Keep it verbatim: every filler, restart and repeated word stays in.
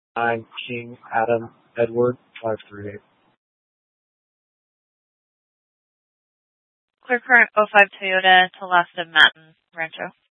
nine King Adam Edward five three eight. Clear current oh five Toyota to last of Matten Rancho.